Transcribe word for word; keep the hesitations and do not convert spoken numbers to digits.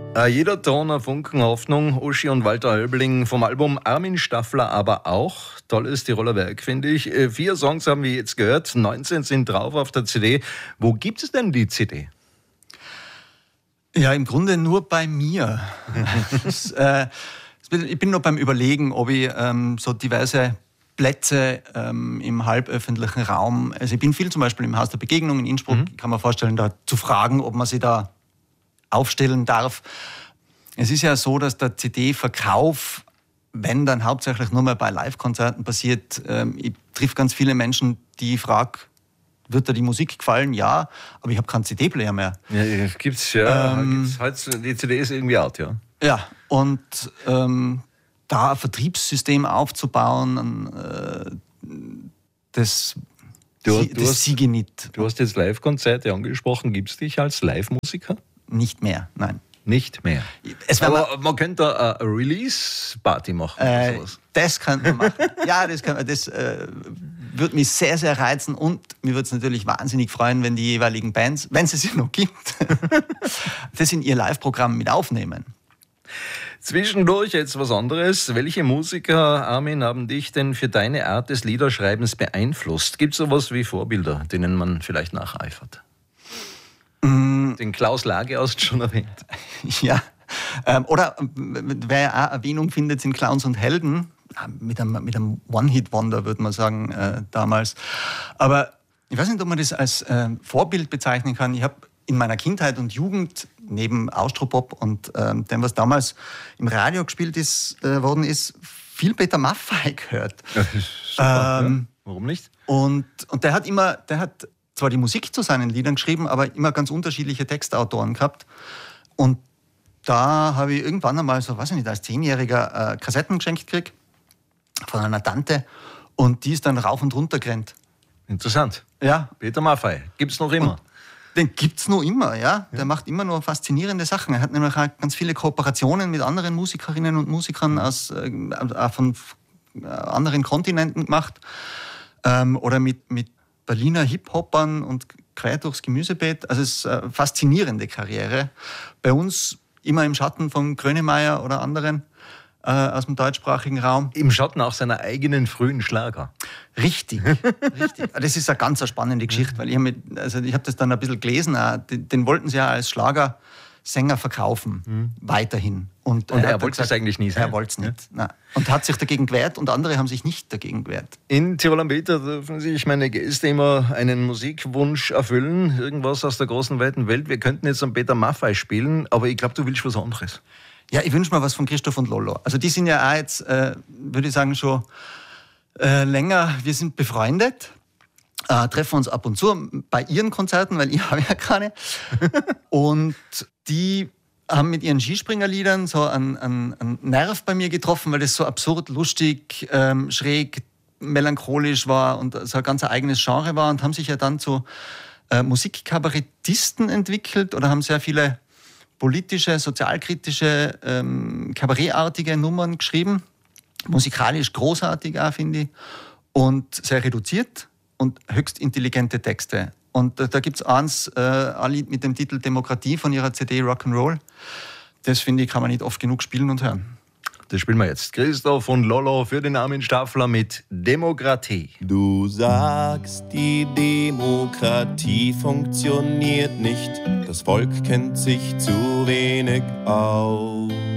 Äh, jeder Ton ein Funken Hoffnung, Uschi und Walter Höbling vom Album Armin Staffler aber auch. Tolles Tiroler Werk, finde ich. Äh, vier Songs haben wir jetzt gehört, neunzehn sind drauf auf der C D. Wo gibt es denn die C D? Ja, im Grunde nur bei mir. das, äh, ich bin noch beim Überlegen, ob ich ähm, so diverse Plätze ähm, im halböffentlichen Raum, also ich bin viel zum Beispiel im Haus der Begegnung in Innsbruck, mhm. kann man vorstellen, da zu fragen, ob man sich da aufstellen darf. Es ist ja so, dass der C D-Verkauf, wenn dann hauptsächlich nur mehr bei Live-Konzerten passiert, ähm, ich triff ganz viele Menschen, die ich frage, wird dir die Musik gefallen? Ja, aber ich habe keinen C D-Player mehr. Ja, gibt's ja. Ähm, gibt's halt, die C D ist irgendwie out, ja. Ja, und ähm, da ein Vertriebssystem aufzubauen, äh, das, du, das du hast, siege nicht. Du hast jetzt Live-Konzerte angesprochen. Gibt es dich als Live-Musiker? Nicht mehr, nein. Nicht mehr. Es Aber man, man könnte da eine Release-Party machen oder äh, sowas. Das könnte man machen. Ja, das, kann, das äh, würde mich sehr, sehr reizen und mir würde es natürlich wahnsinnig freuen, wenn die jeweiligen Bands, wenn es sie noch gibt, das in ihr Live-Programm mit aufnehmen. Zwischendurch jetzt was anderes. Welche Musiker, Armin, haben dich denn für deine Art des Liederschreibens beeinflusst? Gibt es sowas wie Vorbilder, denen man vielleicht nacheifert? Mm. Den Klaus Lage hast du schon erwähnt. Ja, ähm, oder wer ja auch Erwähnung findet, sind Clowns und Helden. Mit einem, mit einem One-Hit-Wonder, würde man sagen, äh, damals. Aber ich weiß nicht, ob man das als äh, Vorbild bezeichnen kann. Ich habe in meiner Kindheit und Jugend neben Austropop und äh, dem, was damals im Radio gespielt ist, äh, worden ist, viel Peter Maffay gehört. Ja, super, ähm, ja. Warum nicht? Und, und der hat immer, der hat zwar die Musik zu seinen Liedern geschrieben, aber immer ganz unterschiedliche Textautoren gehabt. Und da habe ich irgendwann einmal, so weiß ich nicht, als Zehnjähriger äh, Kassetten geschenkt gekriegt von einer Tante und die ist dann rauf und runter gerannt. Interessant. Ja. Peter Maffay, gibt's noch immer? Und den gibt's noch immer, ja. Der ja. macht immer noch faszinierende Sachen. Er hat nämlich auch ganz viele Kooperationen mit anderen Musikerinnen und Musikern aus, äh, von äh, anderen Kontinenten gemacht. Ähm, oder mit, mit Berliner Hip-Hoppern und quer durchs Gemüsebeet. Also es ist eine faszinierende Karriere. Bei uns immer im Schatten von Grönemeyer oder anderen äh, aus dem deutschsprachigen Raum. Im Schatten auch seiner eigenen frühen Schlager. Richtig, richtig. Das ist eine ganz spannende Geschichte, weil ich habe also hab das dann ein bisschen gelesen. Den, den wollten sie ja als Schlagersänger verkaufen, mhm. weiterhin. Und, und er, er wollte es eigentlich nie sein. Er wollte es nicht. Ja. Und hat sich dagegen gewehrt und andere haben sich nicht dagegen gewehrt. In Tirol am Meter dürfen sich meine Gäste immer einen Musikwunsch erfüllen, irgendwas aus der großen, weiten Welt. Wir könnten jetzt einen Peter Maffay spielen, aber ich glaube, du willst was anderes. Ja, ich wünsche mir was von Christoph und Lolo. Also die sind ja auch jetzt, äh, würde ich sagen, schon äh, länger, wir sind befreundet, äh, treffen uns ab und zu bei ihren Konzerten, weil ich habe ja keine. Und die haben mit ihren Skispringerliedern so einen, einen, einen Nerv bei mir getroffen, weil das so absurd, lustig, ähm, schräg, melancholisch war und so ein ganz eigenes Genre war und haben sich ja dann zu äh, Musikkabarettisten entwickelt oder haben sehr viele politische, sozialkritische, ähm, kabarettartige Nummern geschrieben. Musikalisch großartig auch, finde ich. Und sehr reduziert und höchst intelligente Texte. Und da, da gibt es eins, äh, ein Lied mit dem Titel Demokratie von ihrer C D Rock'n'Roll. Das, finde ich, kann man nicht oft genug spielen und hören. Das spielen wir jetzt. Christoph und Lolo für den Armin Staffler mit Demokratie. Du sagst, die Demokratie funktioniert nicht. Das Volk kennt sich zu wenig aus.